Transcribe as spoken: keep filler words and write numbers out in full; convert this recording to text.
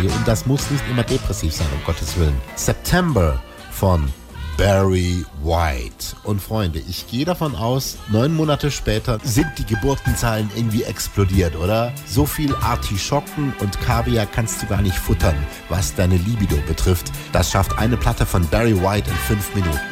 Radio und das muss nicht immer depressiv sein, um Gottes Willen. September von Barry White. Und Freunde, ich gehe davon aus, neun Monate später sind die Geburtenzahlen irgendwie explodiert, oder? So viel Artischocken und Kaviar kannst du gar nicht futtern, was deine Libido betrifft. Das schafft eine Platte von Barry White in fünf Minuten.